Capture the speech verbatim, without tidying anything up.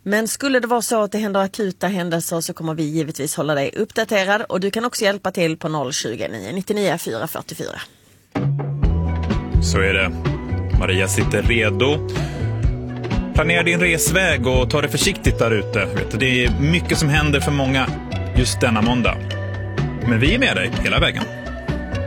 Men skulle det vara så att det händer akuta händelser så kommer vi givetvis hålla dig uppdaterad. Och du kan också hjälpa till på noll tjugo nio nittionio fyra fyrtiofyra. Så är det. Maria sitter redo. Planera din resväg och ta det försiktigt där ute. Det är mycket som händer för många just denna måndag. Men vi är med dig hela vägen.